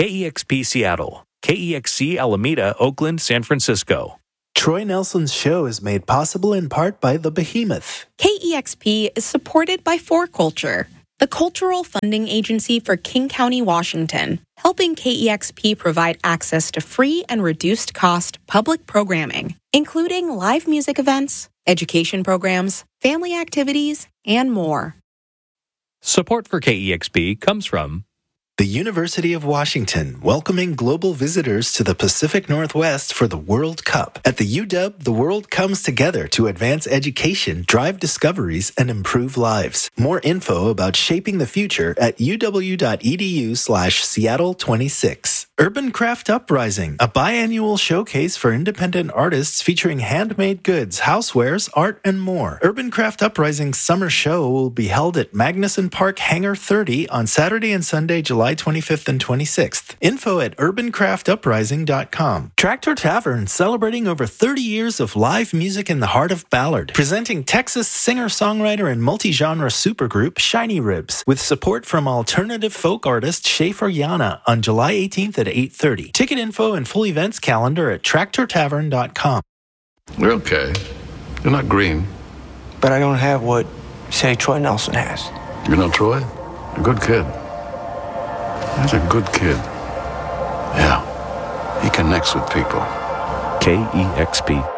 KEXP Seattle, KEXC Alameda, Oakland, San Francisco. Troy Nelson's show is made possible in part by The Behemoth. KEXP is supported by 4Culture, the cultural funding agency for King County, Washington, helping KEXP provide access to free and reduced-cost public programming, including live music events, education programs, family activities, and more. Support for KEXP comes from the University of Washington, welcoming global visitors to the Pacific Northwest for the World Cup. At the UW, the world comes together to advance education, drive discoveries, and improve lives. More info about shaping the future at uw.edu/Seattle26. Urban Craft Uprising, a biannual showcase for independent artists featuring handmade goods, housewares, art, and more. Urban Craft Uprising's summer show will be held at Magnuson Park Hangar 30 on Saturday and Sunday, July 25th and 26th. Info at urbancraftuprising.com. Tractor Tavern, celebrating over 30 years of live music in the heart of Ballard. Presenting Texas singer-songwriter and multi-genre supergroup Shiny Ribs, with support from alternative folk artist Schaefer Yana on July 18th at 8:30. Ticket info and full events calendar at tractortavern.com. You're okay. You're not green. But I don't have what, say, Troy Nelson has. You know Troy? A good kid. He's a good kid. Yeah. He connects with people. KEXP.